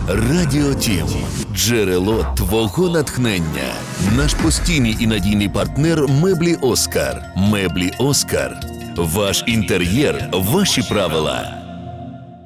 Радіо Тім – джерело твого натхнення. Наш постійний і надійний партнер меблі Оскар. Меблі Оскар. Ваш інтер'єр – ваші правила.